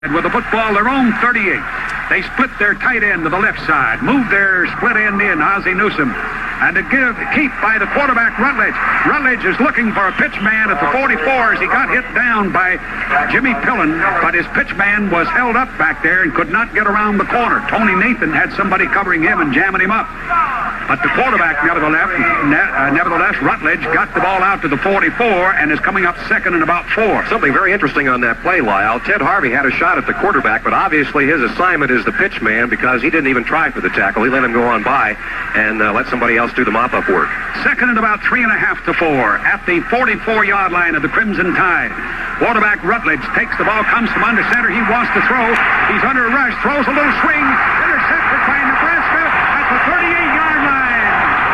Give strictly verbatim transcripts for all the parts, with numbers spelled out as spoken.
with the football, their own thirty-eight. They split their tight end to the left side, moved their split end in, Ozzie Newsome, and to give keep by the quarterback, Rutledge. Rutledge is looking for a pitch man at the forty-four as he got hit down by Jimmy Pillen, but his pitch man was held up back there and could not get around the corner. Tony Nathan had somebody covering him and jamming him up. But the quarterback, nevertheless, ne- uh, nevertheless, Rutledge got the ball out to the forty-four and is coming up second and about four. Something very interesting on that play, Lyle. Ted Harvey had a shot at the quarterback, but obviously his assignment is the pitch man because he didn't even try for the tackle. He let him go on by and uh, let somebody else do the mop-up work. Second and about three and a half to four at the forty-four-yard line of the Crimson Tide. Quarterback Rutledge takes the ball, comes from under center. He wants to throw. He's under a rush, throws a little swing, intercepted by Nebraska at the thirty-eight-yard line.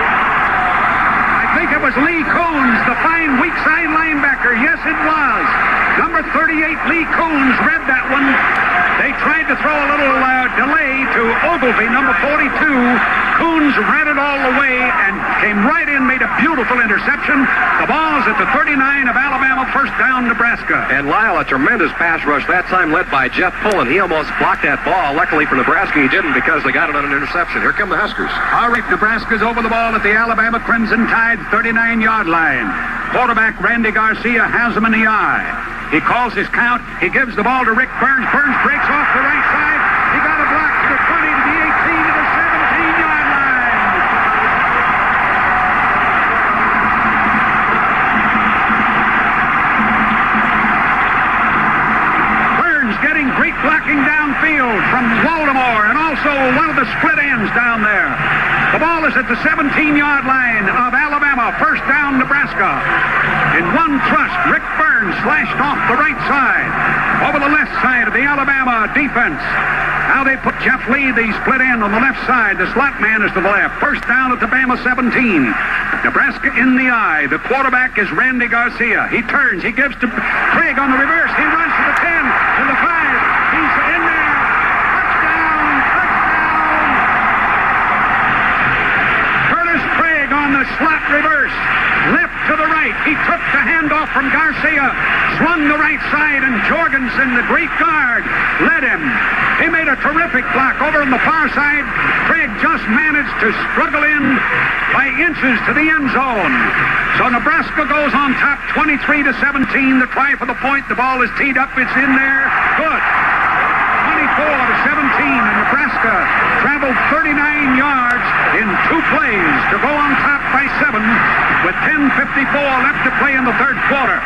I think it was Lee Coons, the fine weak side linebacker. Yes, it was. Number thirty-eight, Lee Coons, read that one. They tried to throw a little uh, delay to Ogilvy, number forty-two. Coons ran it all the way and came right in, made a beautiful interception. The ball's at the thirty-nine of Alabama, first down, Nebraska. And Lyle, a tremendous pass rush that time led by Jeff Pullen. He almost blocked that ball. Luckily for Nebraska, he didn't because they got it on an interception. Here come the Huskers. All right, Nebraska's over the ball at the Alabama Crimson Tide thirty-nine-yard line. Quarterback Randy Garcia has him in the eye. He calls his count. He gives the ball to Rick Burns. Burns breaks off the right side. He got a block to the twenty, to the eighteen, to the seventeen-yard line. Burns getting great blocking downfield from Baltimore and also one of the split ends down there. The ball is at the seventeen-yard line of Alabama. First down, Nebraska. In one thrust, Rick Burns slashed off the right side. Over the left side of the Alabama defense. Now they put Jeff Lee, the split end, on the left side. The slot man is to the left. First down at the Bama seventeen. Nebraska in the eye. The quarterback is Randy Garcia. He turns. He gives to Craig on the reverse. He runs to the ten, to the five. He's in there. Touchdown! Touchdown! Curtis Craig on the slot reverse. Left to the right. He took the handoff from Garcia, swung the right side, and Jorgensen, the great guard, led him. He made a terrific block over on the far side. Craig just managed to struggle in by inches to the end zone. So Nebraska goes on top twenty-three to seventeen. The try for the point. The ball is teed up. It's in there. Good. twenty-four to seventeen, and Nebraska traveled thirty-nine yards in two plays to go on top by seven with ten fifty-four left to play in the third quarter.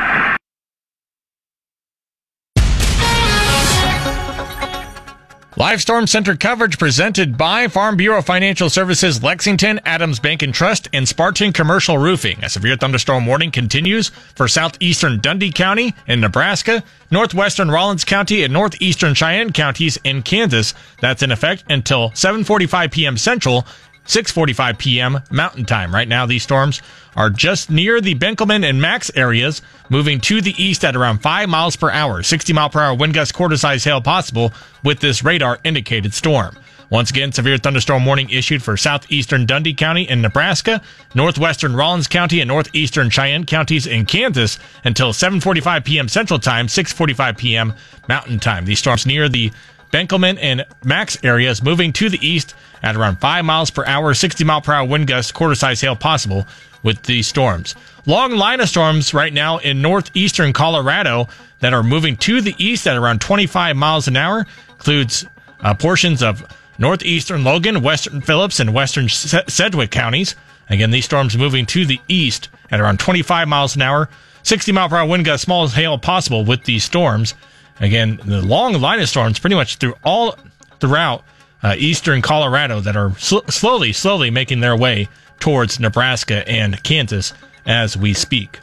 Live Storm Center coverage presented by Farm Bureau Financial Services, Lexington, Adams Bank and Trust, and Spartan Commercial Roofing. A severe thunderstorm warning continues for southeastern Dundee County in Nebraska, northwestern Rollins County, and northeastern Cheyenne counties in Kansas. That's in effect until seven forty-five p.m. Central, six forty-five p.m. Mountain Time. Right now, these storms are just near the Benkelman and Max areas, moving to the east at around five miles per hour. sixty mile per hour wind gust, quarter-size hail possible with this radar-indicated storm. Once again, severe thunderstorm warning issued for southeastern Dundee County in Nebraska, northwestern Rollins County, and northeastern Cheyenne counties in Kansas until seven forty-five p.m. Central Time, six forty-five p.m. Mountain Time. These storms near the Benkelman and Max areas moving to the east at around five miles per hour, sixty mile per hour wind gusts, quarter-size hail possible with these storms. Long line of storms right now in northeastern Colorado that are moving to the east at around twenty-five miles an hour. Includes uh, portions of northeastern Logan, western Phillips, and western Sedgwick counties. Again, these storms moving to the east at around twenty-five miles an hour, sixty mile per hour wind gusts, small hail possible with these storms. Again, the long line of storms pretty much through all throughout uh, eastern Colorado that are sl- slowly, slowly making their way towards Nebraska and Kansas as we speak.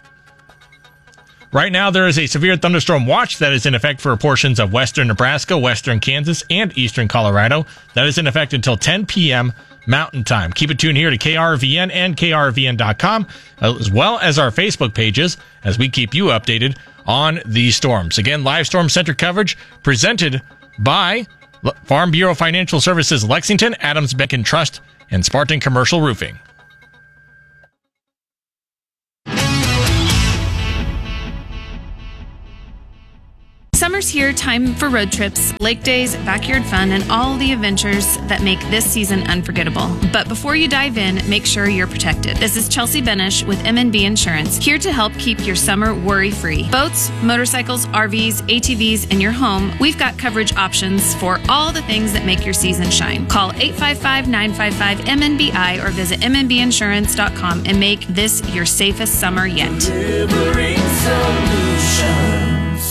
Right now, there is a severe thunderstorm watch that is in effect for portions of western Nebraska, western Kansas, and eastern Colorado. That is in effect until ten p.m. Mountain Time. Keep it tuned here to K R V N and K R V N dot com, as well as our Facebook pages, as we keep you updated on these storms. Again, Live Storm Center coverage presented by Farm Bureau Financial Services, Lexington, Adams Bank and Trust, and Spartan Commercial Roofing. Summer Summer's here, time for road trips, lake days, backyard fun, and all the adventures that make this season unforgettable. But before you dive in, make sure you're protected. This is Chelsea Benish with M and B Insurance, here to help keep your summer worry-free. Boats, motorcycles, R Vs, A T Vs, and your home, we've got coverage options for all the things that make your season shine. Call eight five five, nine five five, M N B I or visit m n b insurance dot com and make this your safest summer yet. Delivering solutions.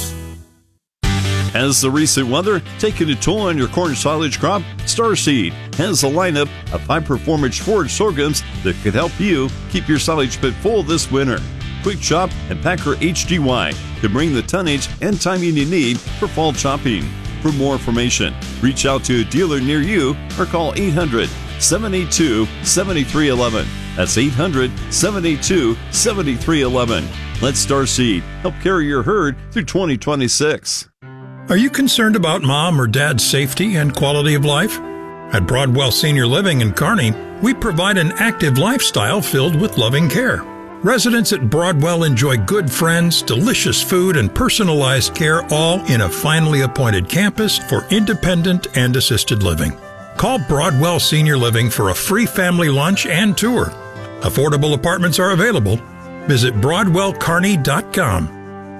Has the recent weather taken a toll on your corn silage crop? Starseed has a lineup of high-performance forage sorghums that could help you keep your silage pit full this winter. Quick Chop and Packer H D Y can bring the tonnage and timing you need for fall chopping. For more information, reach out to a dealer near you or call eight hundred, seven eight two, seven three one one. That's eight hundred, seven eight two, seven three one one. Let Starseed help carry your herd through twenty twenty-six. Are you concerned about mom or dad's safety and quality of life? At Broadwell Senior Living in Kearney, we provide an active lifestyle filled with loving care. Residents at Broadwell enjoy good friends, delicious food, and personalized care, all in a finely appointed campus for independent and assisted living. Call Broadwell Senior Living for a free family lunch and tour. Affordable apartments are available. Visit broadwell kearney dot com.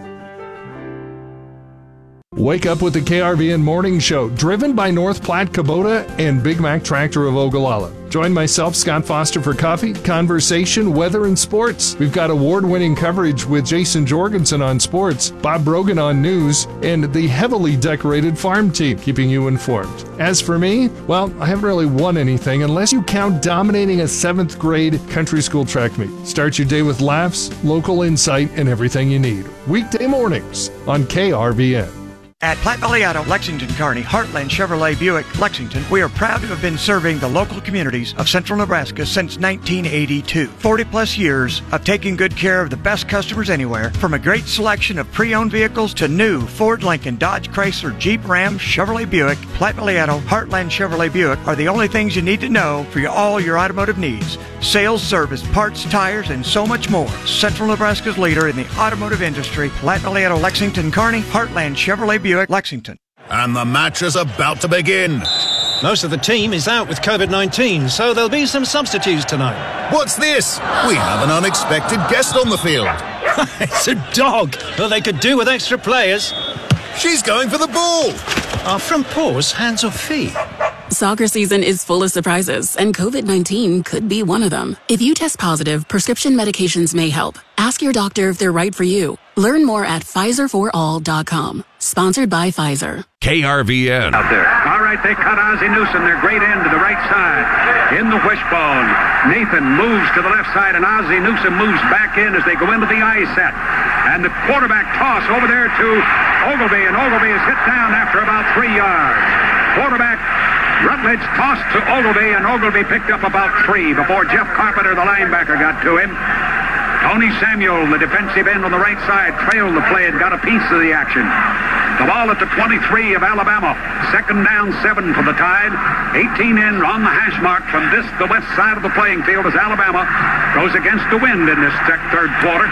Wake up with the K R V N Morning Show, driven by North Platte Kubota and Big Mac Tractor of Ogallala. Join myself, Scott Foster, for coffee, conversation, weather, and sports. We've got award-winning coverage with Jason Jorgensen on sports, Bob Brogan on news, and the heavily decorated farm team keeping you informed. As for me, well, I haven't really won anything unless you count dominating a seventh grade country school track meet. Start your day with laughs, local insight, and everything you need. Weekday mornings on K R V N. At Platte Valley Auto, Lexington, Kearney, Heartland Chevrolet Buick, Lexington, we are proud to have been serving the local communities of central Nebraska since nineteen eighty-two. forty plus years of taking good care of the best customers anywhere, from a great selection of pre-owned vehicles to new Ford, Lincoln, Dodge, Chrysler, Jeep, Ram, Chevrolet Buick. Platte Valley Auto, Heartland Chevrolet Buick are the only things you need to know for your, all your automotive needs. Sales, service, parts, tires, and so much more. Central Nebraska's leader in the automotive industry, Platte Valley Auto, Lexington, Kearney, Heartland Chevrolet Buick, Lexington. And the match is about to begin. Most of the team is out with covid nineteen, so there'll be some substitutes tonight. What's this? We have an unexpected guest on the field. It's a dog. Well, they could do with extra players. She's going for the ball. Are front paws hands or feet? Soccer season is full of surprises, and covid nineteen could be one of them. If you test positive, prescription medications may help. Ask your doctor if they're right for you. Learn more at Pfizer for all dot com. Sponsored by Pfizer. K R V N. Out there. All right, they cut Ozzie Newsome, their great end, to the right side. In the wishbone. Nathan moves to the left side, and Ozzie Newsome moves back in as they go into the I set. And the quarterback toss over there to Ogilvy, and Ogilvy is hit down after about three yards. Quarterback Rutledge tossed to Ogilvy, and Ogilvy picked up about three before Jeff Carpenter, the linebacker, got to him. Tony Samuel, the defensive end on the right side, trailed the play and got a piece of the action. The ball at the twenty-three of Alabama. Second down, seven for the Tide. eighteen in on the hash mark from this, the west side of the playing field, as Alabama goes against the wind in this third quarter.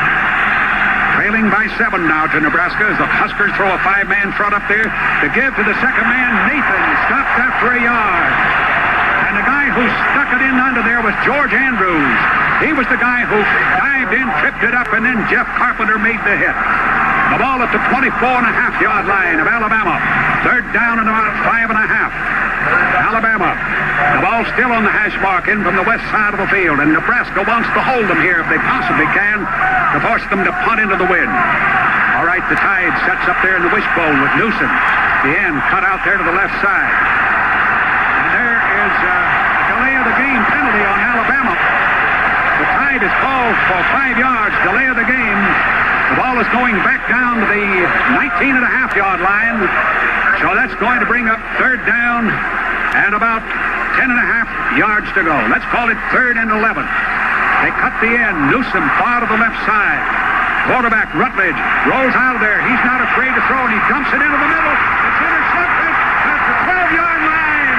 Trailing by seven now to Nebraska as the Huskers throw a five-man front up there to give to the second man. Nathan stopped after a yard. And the guy who stuck it in under there was George Andrews. He was the guy who dived in, tripped it up, and then Jeff Carpenter made the hit. The ball at the twenty-four and a half yard line of Alabama. Third down and about five and a half. Alabama. The ball still on the hash mark in from the west side of the field, and Nebraska wants to hold them here if they possibly can to force them to punt into the wind. All right, the Tide sets up there in the wishbone with Newsom. The end cut out there to the left side. And there is a delay of the game penalty on Alabama. The Tide is called for five yards, delay of the game. The ball is going back down to the nineteen and a half yard line. So that's going to bring up third down and about ten and a half yards to go. Let's call it third and eleven. They cut the end. Newsom far to the left side. Quarterback Rutledge rolls out of there. He's not afraid to throw, and he dumps it into the middle. It's intercepted at the twelve yard line.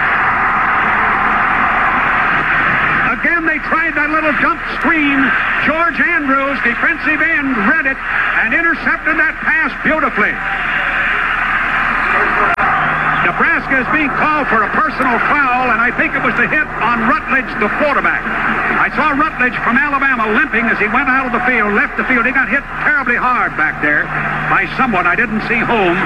Again, they tried that little dump screen. George Andrews, defensive end, read it and intercepted that pass beautifully. Nebraska is being called for a personal foul, and I think it was the hit on Rutledge, the quarterback. I saw Rutledge from Alabama limping as he went out of the field, left the field. He got hit terribly hard back there by someone. I didn't see whom.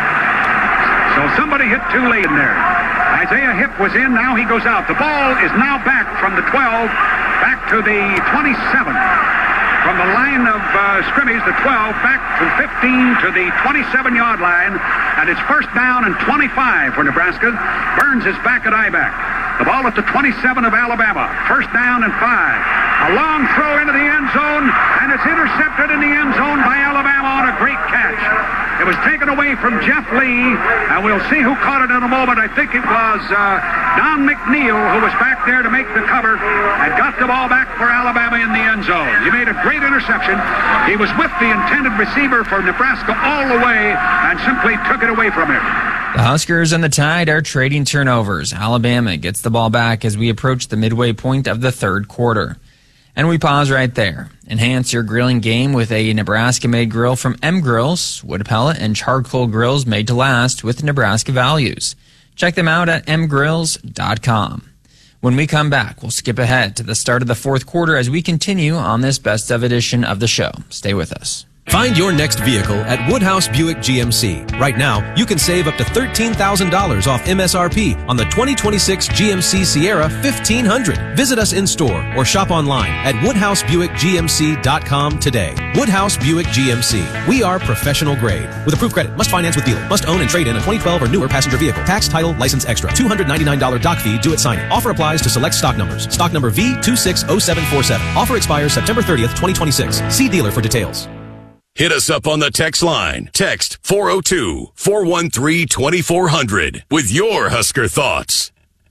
So somebody hit too late in there. Isaiah Hipp was in. Now he goes out. The ball is now back from the twelve, back to the twenty-seven. From the line of uh, scrimmage, the twelve, back to fifteen to the twenty-seven-yard line. And it's first down and twenty-five for Nebraska. Burns is back at I-back. The ball at the twenty-seven of Alabama. First down and five. A long throw into the end zone, and it's intercepted in the end zone by Alabama on a great catch. It was taken away from Jeff Lee, and we'll see who caught it in a moment. I think it was uh, Don McNeil who was back there to make the cover and got the ball back for Alabama in the end zone. He made a great interception. He was with the intended receiver for Nebraska all the way and simply took it away from him. The Huskers and the Tide are trading turnovers. Alabama gets the ball back as we approach the midway point of the third quarter. And we pause right there. Enhance your grilling game with a Nebraska-made grill from M Grills, wood pellet and charcoal grills made to last with Nebraska values. Check them out at m grills dot com. When we come back, we'll skip ahead to the start of the fourth quarter as we continue on this best of edition of the show. Stay with us. Find your next vehicle at Woodhouse Buick G M C. Right now, you can save up to thirteen thousand dollars off M S R P on the twenty twenty-six G M C Sierra fifteen hundred. Visit us in store or shop online at woodhouse buick g m c dot com today. Woodhouse Buick G M C. We are professional grade. With approved credit, must finance with dealer, must own and trade in a twenty twelve or newer passenger vehicle. Tax, title, license extra. two hundred ninety-nine dollars doc fee due at signing. Offer applies to select stock numbers. Stock number V two six zero seven four seven. Offer expires September thirtieth, twenty twenty-six. See dealer for details. Hit us up on the text line. Text four oh two, four one three, two four zero zero with your Husker thoughts.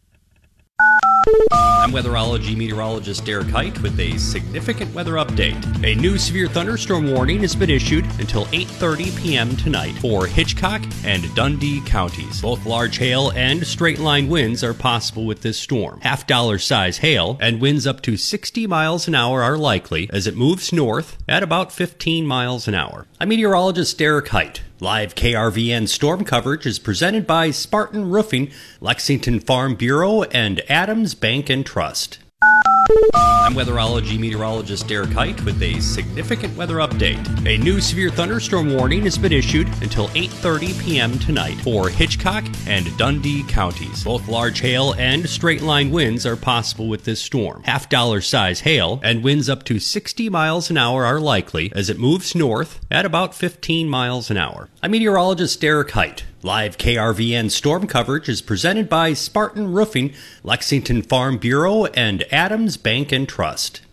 I'm weatherology meteorologist Derek Height with a significant weather update. A new severe thunderstorm warning has been issued until eight thirty p.m. tonight for Hitchcock and Dundee counties. Both large hail and straight-line winds are possible with this storm. Half-dollar size hail and winds up to sixty miles an hour are likely as it moves north at about fifteen miles an hour. I'm meteorologist Derek Height. Live K R V N storm coverage is presented by Spartan Roofing, Lexington Farm Bureau, and Adams Bank and Trust. I'm weatherology meteorologist Derek Height with a significant weather update. A new severe thunderstorm warning has been issued until eight thirty p.m. tonight for Hitchcock and Dundee counties. Both large hail and straight-line winds are possible with this storm. Half-dollar size hail and winds up to sixty miles an hour are likely as it moves north at about fifteen miles an hour. I'm meteorologist Derek Height. Live K R V N storm coverage is presented by Spartan Roofing, Lexington Farm Bureau, and Adams Bank and Trust.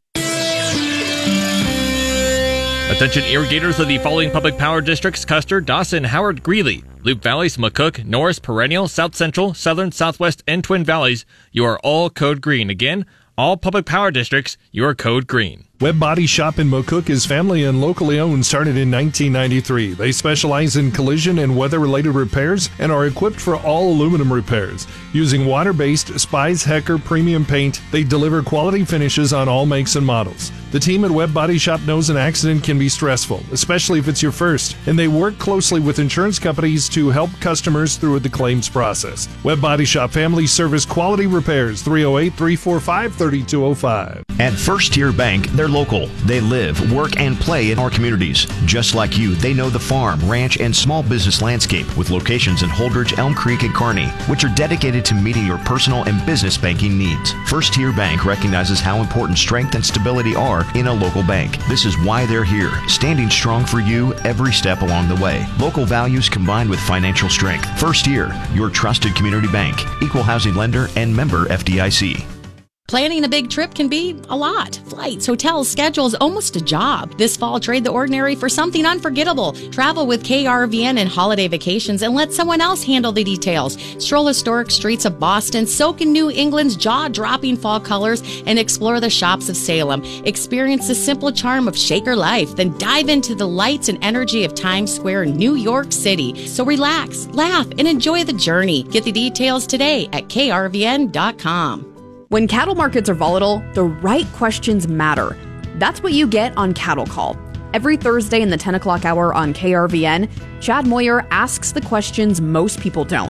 Attention irrigators of the following public power districts: Custer, Dawson, Howard, Greeley, Loop Valleys, McCook, Norris, Perennial, South Central, Southern, Southwest, and Twin Valleys. You are all code green. Again, all public power districts, you are code green. Webb Body Shop in McCook is family and locally owned, started in nineteen ninety-three. They specialize in collision and weather-related repairs and are equipped for all aluminum repairs. Using water-based Spies Hecker premium paint, they deliver quality finishes on all makes and models. The team at Webb Body Shop knows an accident can be stressful, especially if it's your first, and they work closely with insurance companies to help customers through the claims process. Webb Body Shop Family Service Quality Repairs, three oh eight, three four five, three two oh five. At First Tier Bank, they're local. They live, work, and play in our communities. Just like you, they know the farm, ranch, and small business landscape with locations in Holdridge, Elm Creek, and Kearney, which are dedicated to meeting your personal and business banking needs. First Tier Bank recognizes how important strength and stability are in a local bank. This is why they're here, standing strong for you every step along the way. Local values combined with financial strength. First Tier, your trusted community bank, equal housing lender, and member F D I C. Planning a big trip can be a lot. Flights, hotels, schedules, almost a job. This fall, trade the ordinary for something unforgettable. Travel with K R V N and holiday vacations and let someone else handle the details. Stroll historic streets of Boston, soak in New England's jaw-dropping fall colors, and explore the shops of Salem. Experience the simple charm of Shaker life, then dive into the lights and energy of Times Square in New York City. So relax, laugh, and enjoy the journey. Get the details today at K R V N dot com. When cattle markets are volatile, the right questions matter. That's what you get on Cattle Call. Every Thursday in the ten o'clock hour on K R V N, Chad Moyer asks the questions most people don't.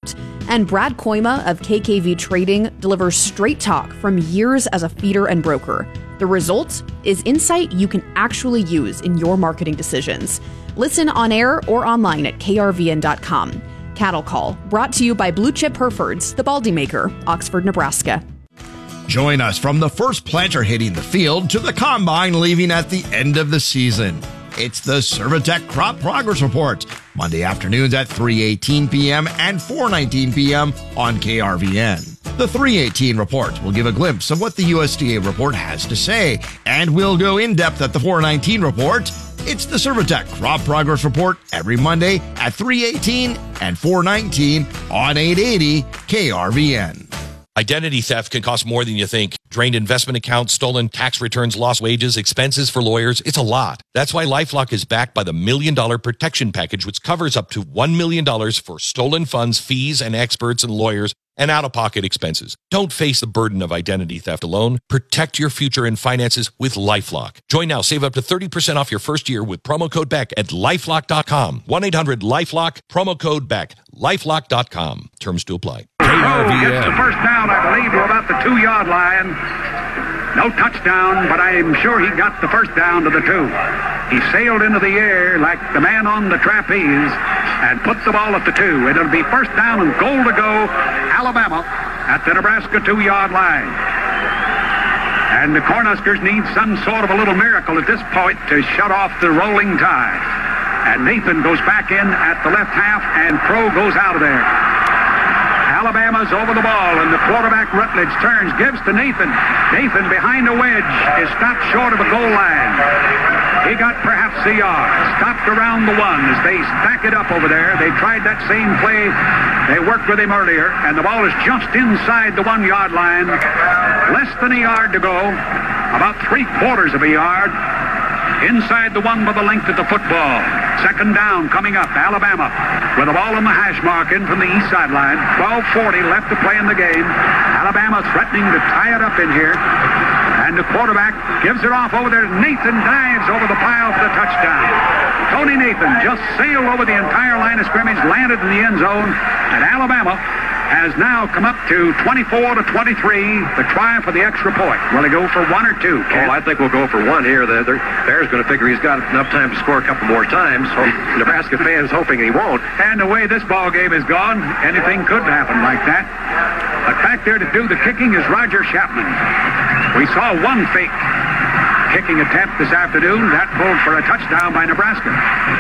And Brad Koima of K K V Trading delivers straight talk from years as a feeder and broker. The result is insight you can actually use in your marketing decisions. Listen on air or online at K R V N dot com. Cattle Call, brought to you by Blue Chip Herefords, the Baldy Maker, Oxford, Nebraska. Join us from the first planter hitting the field to the combine leaving at the end of the season. It's the Servitech Crop Progress Report, Monday afternoons at three eighteen p.m. and four nineteen p.m. on K R V N. The three eighteen report will give a glimpse of what the U S D A report has to say, and we'll go in depth at the four nineteen report. It's the Servitech Crop Progress Report every Monday at three eighteen and four nineteen on eight eighty K R V N. Identity theft can cost more than you think. Drained investment accounts, stolen tax returns, lost wages, expenses for lawyers. It's a lot. That's why LifeLock is backed by the Million Dollar Protection Package, which covers up to one million dollars for stolen funds, fees, and experts and lawyers, and out-of-pocket expenses. Don't face the burden of identity theft alone. Protect your future and finances with LifeLock. Join now. Save up to thirty percent off your first year with promo code BECK at lifelock dot com. one eight hundred LifeLock, promo code BECK. lifelock dot com. Terms to apply. Crow gets the first down, I believe, to about the two-yard line. No touchdown, but I'm sure he got the first down to the two. He sailed into the air like the man on the trapeze and put the ball at the two. It'll be first down and goal to go, Alabama at the Nebraska two-yard line. And the Cornhuskers need some sort of a little miracle at this point to shut off the rolling tide. And Nathan goes back in at the left half, and Crow goes out of there. Alabama's over the ball, and the quarterback Rutledge turns, gives to Nathan. Nathan behind a wedge is stopped short of a goal line. He got perhaps a yard, stopped around the one as they stack it up over there. They tried that same play. They worked with him earlier, and the ball is just inside the one-yard line. Less than a yard to go, about three-quarters of a yard. Inside the one by the length of the football. Second down coming up. Alabama with the ball on the hash mark in from the east sideline. twelve forty left to play in the game. Alabama threatening to tie it up in here. And the quarterback gives it off over there. Nathan dives over the pile for the touchdown. Tony Nathan just sailed over the entire line of scrimmage, landed in the end zone, and Alabama has now come up to twenty-four to twenty-three. The try for the extra point. Will he go for one or two, Ken? Oh, I think we'll go for one here. The, the Bears going to figure he's got enough time to score a couple more times. So Nebraska fans hoping he won't. And the way this ball game is gone, anything could happen like that. But back there to do the kicking is Roger Chapman. We saw one fake kicking attempt this afternoon. That pulled for a touchdown by Nebraska.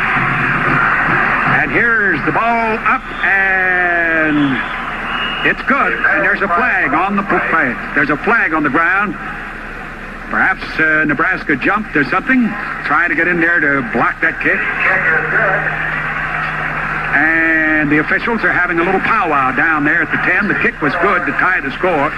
And here's the ball up, and it's good, and there's a flag on the play. There's a flag on the ground. Perhaps uh, Nebraska jumped or something, trying to get in there to block that kick. And the officials are having a little powwow down there at the ten. The kick was good to tie the score.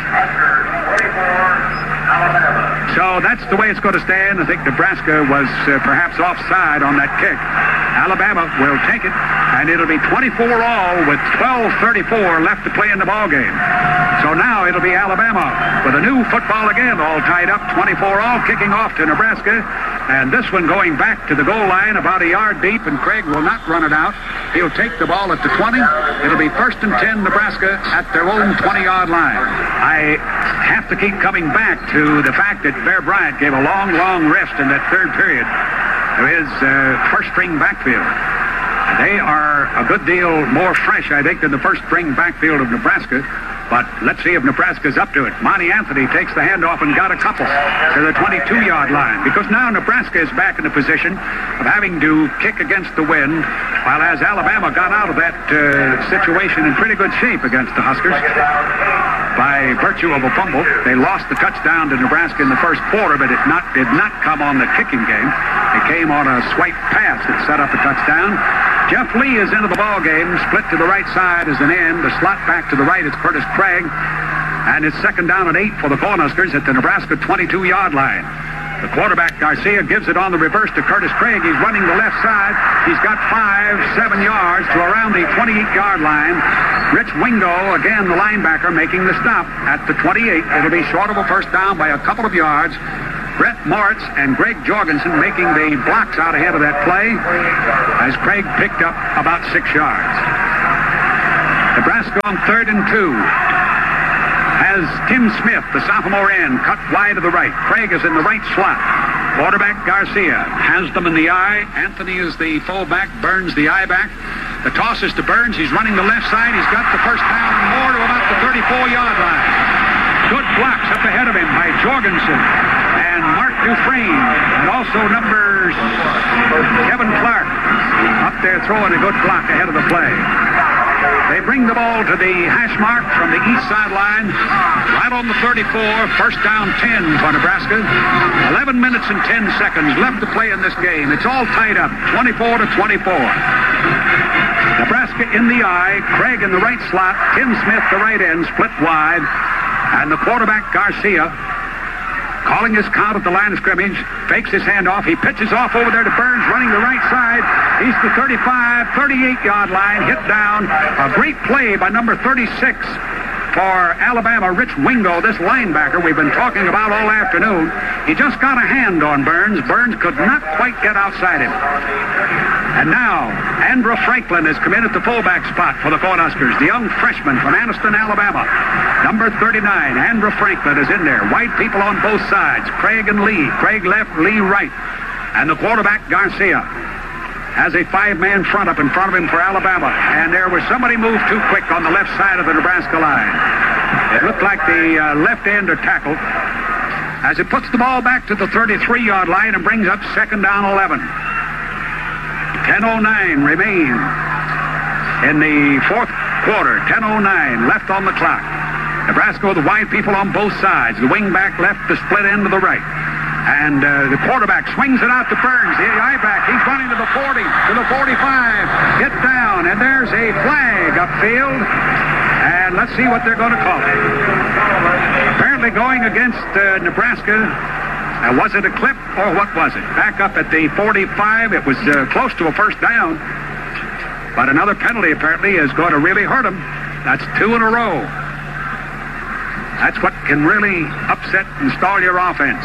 So that's the way it's going to stand. I think Nebraska was uh, perhaps offside on that kick. Alabama will take it, and it'll be twenty-four all with twelve thirty-four left to play in the ballgame. So now it'll be Alabama with a new football again, all tied up, twenty-four all, kicking off to Nebraska. And this one going back to the goal line about a yard deep, and Craig will not run it out. He'll take the ball at the twenty. It'll be first and ten, Nebraska at their own twenty-yard line. I have to keep coming back to the fact that Bear Bryant gave a long, long rest in that third period to his uh, first-string backfield. They are a good deal more fresh, I think, than the first-string backfield of Nebraska. But let's see if Nebraska's up to it. Monty Anthony takes the handoff and got a couple to the twenty-two-yard line. Because now Nebraska is back in the position of having to kick against the wind, while as Alabama got out of that uh, situation in pretty good shape against the Huskers by virtue of a fumble. They lost the touchdown to Nebraska in the first quarter, but it not did not come on the kicking game. It came on a swipe pass that set up a touchdown. Jeff Lee is into the ball game, split to the right side as an end. The slot back to the right is Curtis Craig. And it's second down and eight for the Cornhuskers at the Nebraska twenty-two-yard line. The quarterback, Garcia, gives it on the reverse to Curtis Craig. He's running the left side. He's got five, seven yards to around the twenty-eight-yard line. Rich Wingo, again the linebacker, making the stop at the twenty-eight. It'll be short of a first down by a couple of yards. Brett Moritz and Greg Jorgensen making the blocks out ahead of that play as Craig picked up about six yards. Nebraska on third and two. Has Tim Smith, the sophomore end, cut wide to the right. Craig is in the right slot. Quarterback Garcia has them in the eye. Anthony is the fullback. Burns the eye back. The toss is to Burns. He's running the left side. He's got the first down and more to about the thirty-four-yard line. Good blocks up ahead of him by Jorgensen and Mark Dufresne, and also numbers Kevin Clark up there throwing a good block ahead of the play. They bring the ball to the hash mark from the east sideline, right on the thirty-four, first down ten for Nebraska. eleven minutes and ten seconds left to play in this game. It's all tied up, twenty-four to twenty-four. Nebraska in the eye, Craig in the right slot, Tim Smith, the right end, split wide, and the quarterback Garcia calling his count at the line of scrimmage, fakes his handoff. He pitches off over there to Burns, running the right side. He's the thirty-five, thirty-eight-yard line, hit down. A great play by number thirty-six for Alabama, Rich Wingo, this linebacker we've been talking about all afternoon. He just got a hand on Burns. Burns could not quite get outside him. And now, Andrew Franklin has come in at the fullback spot for the Cornhuskers, the young freshman from Anniston, Alabama. Number thirty-nine, Andrew Franklin is in there. White people on both sides, Craig and Lee. Craig left, Lee right. And the quarterback, Garcia, has a five-man front up in front of him for Alabama. And there was somebody moved too quick on the left side of the Nebraska line. It looked like the uh, left-hander tackled as it puts the ball back to the thirty-three-yard line and brings up second down eleven. ten oh nine remain in the fourth quarter. ten oh nine left on the clock. Nebraska with wide people on both sides. The wing-back left, the split end to the right. And uh, the quarterback swings it out to Burns, the eye-back. He's running to the forty, to the forty-five. Get down, and there's a flag upfield. And let's see what they're going to call it. Apparently going against uh, Nebraska. Uh, was it a clip, or what was it? Back up at the forty-five. It was uh, close to a first down. But another penalty apparently is going to really hurt them. That's two in a row. That's what can really upset and stall your offense.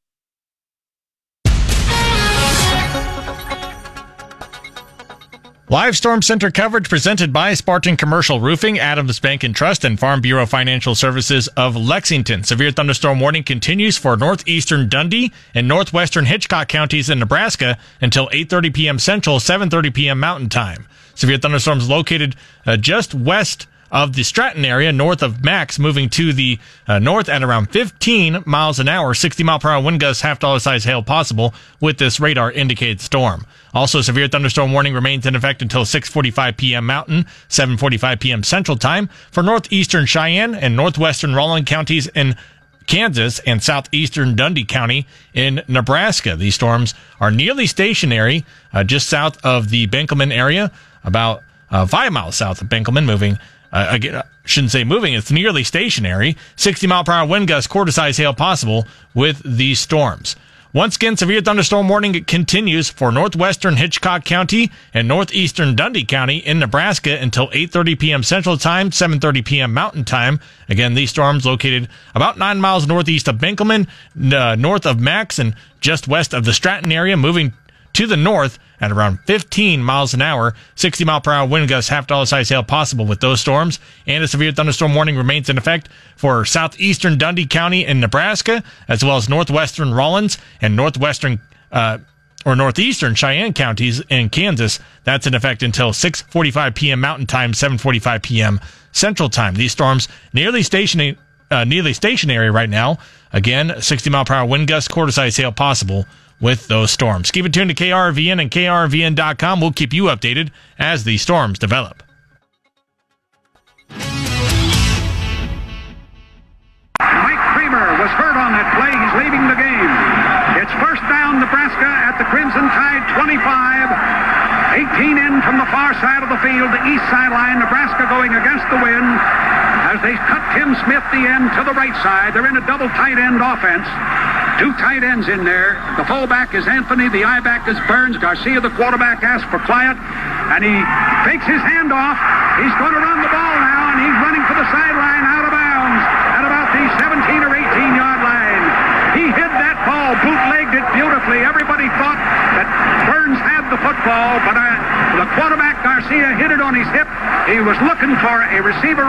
Live Storm Center coverage presented by Spartan Commercial Roofing, Adams Bank and Trust, and Farm Bureau Financial Services of Lexington. Severe thunderstorm warning continues for northeastern Dundee and northwestern Hitchcock counties in Nebraska until eight thirty p.m. Central, seven thirty p.m. Mountain Time. Severe thunderstorms located uh, just west of the Stratton area, north of Max, moving to the uh, north at around fifteen miles an hour, sixty mile per hour wind gusts, half dollar size hail possible with this radar indicated storm. Also, severe thunderstorm warning remains in effect until six forty-five p.m. Mountain, seven forty-five p.m. Central Time for northeastern Cheyenne and northwestern Roland counties in Kansas and southeastern Dundee County in Nebraska. These storms are nearly stationary uh, just south of the Benkelman area, about uh, five miles south of Benkelman, moving Uh, again, I shouldn't say moving, it's nearly stationary. sixty mile per hour wind gusts, quarter size hail possible with these storms. Once again, severe thunderstorm warning continues for northwestern Hitchcock County and northeastern Dundee County in Nebraska until eight thirty p.m. Central Time, seven thirty p.m. Mountain Time. Again, these storms located about nine miles northeast of Benkelman, uh, north of Max, and just west of the Stratton area, moving to the north at around fifteen miles an hour, sixty mile per hour wind gusts, half dollar size hail possible with those storms. And a severe thunderstorm warning remains in effect for southeastern Dundee County in Nebraska, as well as northwestern Rollins and northwestern uh, or northeastern Cheyenne counties in Kansas. That's in effect until six forty-five p.m. Mountain Time, seven forty-five p.m. Central Time. These storms nearly stationary, uh, nearly stationary right now. Again, sixty mile per hour wind gusts, quarter size hail possible with those storms. Keep it tuned to K R V N and K R V N dot com. We'll keep you updated as these storms develop. Mike Creamer was hurt on that play. He's leaving the game. It's first down, Nebraska at the Crimson Tide twenty-five. eighteen in from the far side of the field, the east sideline. Nebraska going against the wind as they cut Tim Smith the end to the right side. They're in a double tight end offense. Two tight ends in there. The fullback is Anthony. The I-back is Burns. Garcia, the quarterback, asks for quiet. And he fakes his handoff. He's going to run the ball now, and he's running for the sideline out of bounds at about the seventeen or eighteen-yard line. He hid that ball, bootlegged it beautifully. Everybody thought that Burns had the football, but uh, the quarterback, Garcia, hit it on his hip, He was looking for a receiver